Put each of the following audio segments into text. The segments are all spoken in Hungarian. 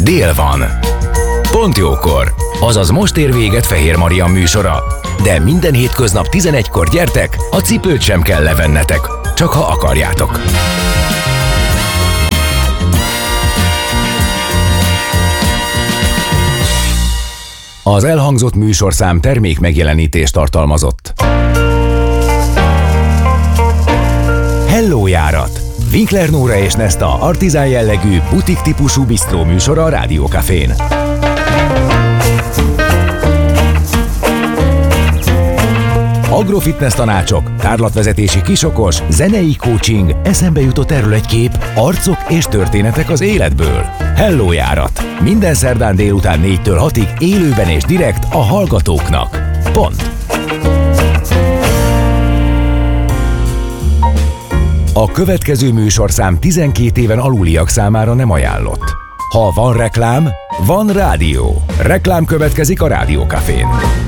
Dél van. Pont jókor. Azaz most ér véget Fehér Maria műsora. De minden hétköznap 11-kor gyertek, a cipőt sem kell levennetek. Csak ha akarjátok. Az elhangzott műsorszám termék megjelenítést tartalmazott. Hello járat! Winkler Nóra és Nesta artizán jellegű, butik típusú bisztró műsora a Rádió Cafén. Agrofitness tanácsok, tárlatvezetési kisokos, zenei coaching, eszembe jutott erről egy kép, arcok és történetek az életből. Hello járat! Minden szerdán délután 4-től 6-ig élőben és direkt a hallgatóknak. Pont! A következő műsorszám 12 éven aluliak számára nem ajánlott. Ha van reklám, van rádió. Reklám következik a Rádió Cafén.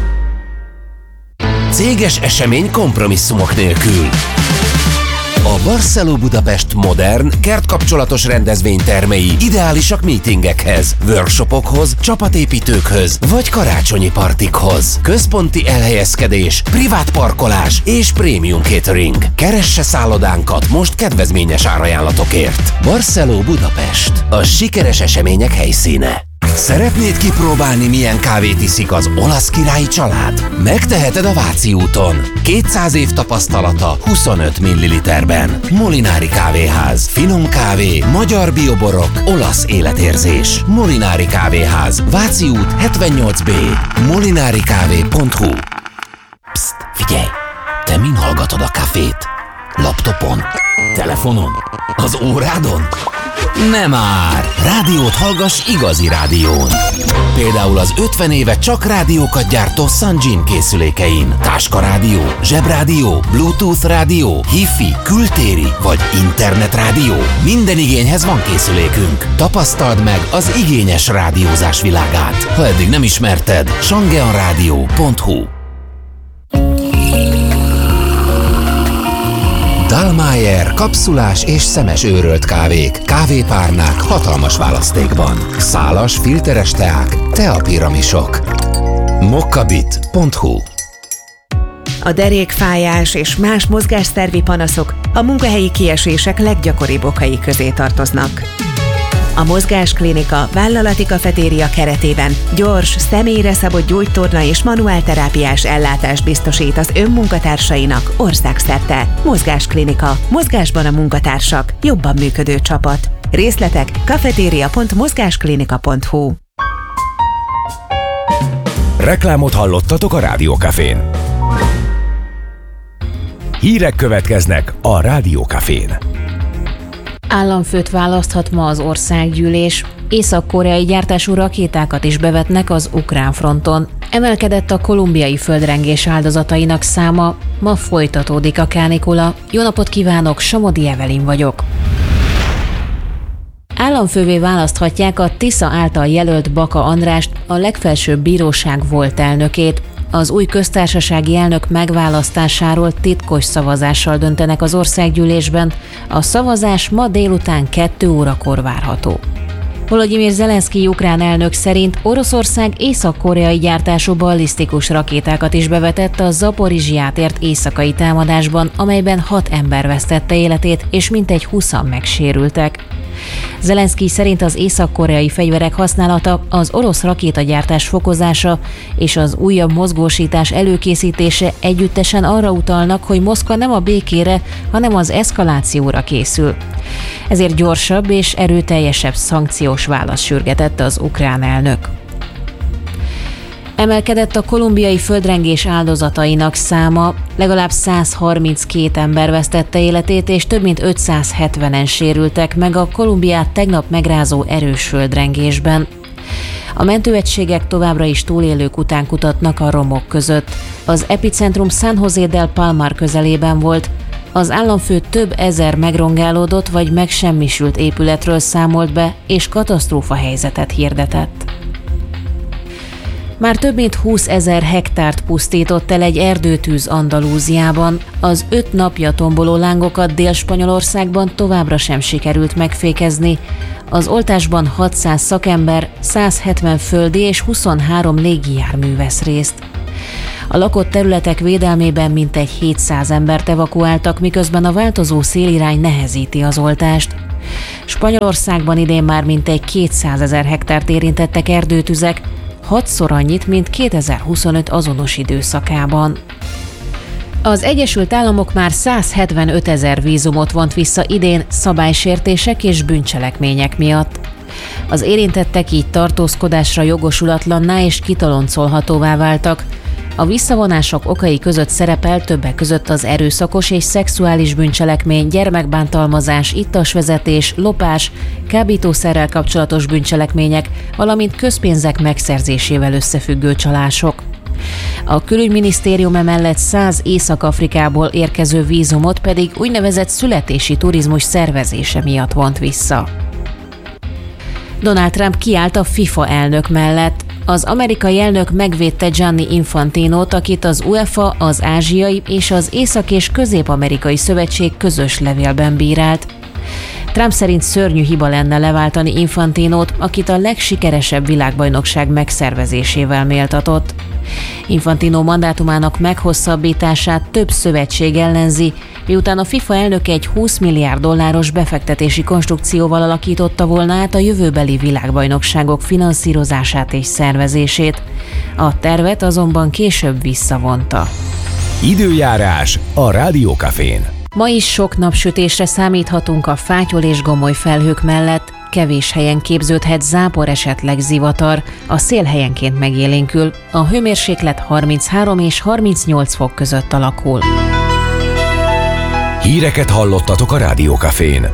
Céges esemény kompromisszumok nélkül. A Barceló Budapest modern, kertkapcsolatos rendezvénytermei ideálisak meetingekhez, workshopokhoz, csapatépítőkhöz vagy karácsonyi partikhoz. Központi elhelyezkedés, privát parkolás és prémium catering. Keresse szállodánkat most kedvezményes árajánlatokért. Barceló Budapest, a sikeres események helyszíne. Szeretnéd kipróbálni, milyen kávét iszik az olasz királyi család? Megteheted a Váci úton. 200 év tapasztalata 25 ml-ben. Molinári kávéház. Finom kávé, magyar bioborok, olasz életérzés. Molinári kávéház. Váci út 78B. molinarikávé.hu. Psst, figyelj! Te min hallgatod a kafét? Laptopon? Telefonon? Az órádon? Nem már! Rádiót hallgass igazi rádión. Például az 50 éve csak rádiókat gyártó Sanjin készülékein. Táskarádió, zsebrádió, Bluetooth rádió, Hi-Fi, kültéri vagy internetrádió. Minden igényhez van készülékünk. Tapasztald meg az igényes rádiózás világát. Ha eddig nem ismerted, sangeonradio.hu. Dallmayr kapszulás és szemes őrölt kávék, kávépárnák hatalmas választékban. Szálas, filteres teák, teapiramisok. mokkabit.hu. A derékfájás és más mozgásszervi panaszok a munkahelyi kiesések leggyakoribb okai közé tartoznak. A Mozgásklinika vállalati kafetéria keretében gyors, személyre szabott gyógytorna és manuálterápiás ellátást biztosít az önmunkatársainak országszerte. Mozgásklinika. Mozgásban a munkatársak. Jobban működő csapat. Részletek kafeteria.mozgásklinika.hu. Reklámot hallottatok a Rádió Cafén. Hírek következnek a Rádió Cafén. Államfőt választhat ma az országgyűlés, észak-koreai gyártású rakétákat is bevetnek az ukrán fronton. Emelkedett a kolumbiai földrengés áldozatainak száma, ma folytatódik a kánikula. Jó napot kívánok, Somodi Evelin vagyok. Államfővé választhatják a Tisza által jelölt Baka Andrást, a legfelsőbb bíróság volt elnökét. Az új köztársasági elnök megválasztásáról titkos szavazással döntenek az országgyűlésben. A szavazás ma délután 2 órakor várható. Volodymyr Zelenszkij ukrán elnök szerint Oroszország észak-koreai gyártású ballisztikus rakétákat is bevetett a Zaporizsját ért éjszakai támadásban, amelyben 6 ember vesztette életét és mintegy 20-an megsérültek. Zelenszkij szerint az észak-koreai fegyverek használata, az orosz rakétagyártás fokozása és az újabb mozgósítás előkészítése együttesen arra utalnak, hogy Moszkva nem a békére, hanem az eszkalációra készül. Ezért gyorsabb és erőteljesebb szankciós választ sürgetett az ukrán elnök. Emelkedett a kolumbiai földrengés áldozatainak száma, legalább 132 ember vesztette életét, és több mint 570-en sérültek meg a Kolumbiát tegnap megrázó erős földrengésben. A mentőegységek továbbra is túlélők után kutatnak a romok között. Az epicentrum San José del Palmar közelében volt. Az államfő több ezer megrongálódott vagy megsemmisült épületről számolt be, és katasztrófa helyzetet hirdetett. Már több mint 20 000 hektárt pusztított el egy erdőtűz Andalúziában. Az 5 napja tomboló lángokat Dél-Spanyolországban továbbra sem sikerült megfékezni. Az oltásban 600 szakember, 170 földi és 23 légijármű vesz részt. A lakott területek védelmében mintegy 700 embert evakuáltak, miközben a változó szélirány nehezíti az oltást. Spanyolországban idén már mintegy 200 000 hektárt érintettek erdőtüzek, 6-szor annyit, mint 2025 azonos időszakában. Az Egyesült Államok már 175 000 vízumot vont vissza idén szabálysértések és bűncselekmények miatt. Az érintettek így tartózkodásra jogosulatlanná és kitoloncolhatóvá váltak. A visszavonások okai között szerepel többek között az erőszakos és szexuális bűncselekmény, gyermekbántalmazás, ittasvezetés, lopás, kábítószerrel kapcsolatos bűncselekmények, valamint közpénzek megszerzésével összefüggő csalások. A külügyminisztérium emellett 100 Észak-Afrikából érkező vízumot pedig úgynevezett születési turizmus szervezése miatt vont vissza. Donald Trump kiállt a FIFA elnök mellett. Az amerikai elnök megvédte Gianni Infantinót, akit az UEFA, az Ázsiai és az Észak- és Közép-amerikai Szövetség közös levélben bírált. Trump szerint szörnyű hiba lenne leváltani Infantinót, akit a legsikeresebb világbajnokság megszervezésével méltatott. Infantino mandátumának meghosszabbítását több szövetség ellenzi, miután a FIFA elnöke egy 20 milliárd dolláros befektetési konstrukcióval alakította volna át a jövőbeli világbajnokságok finanszírozását és szervezését. A tervet azonban később visszavonta. Időjárás a Rádiókafén. Ma is sok napsütésre számíthatunk a fátyol és gomoly felhők mellett, kevés helyen képződhet zápor, esetleg zivatar, a szél helyenként megélénkül, a hőmérséklet 33 és 38 fok között alakul. Híreket hallottatok a Rádiókafén.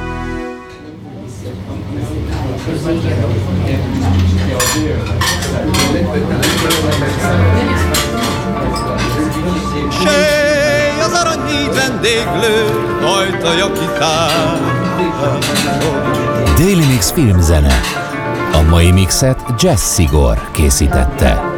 Sej az aranyhíd vendéglő, ajtaja kitár. Daily Mix filmzene. A mai mixet Jazz Sigor készítette.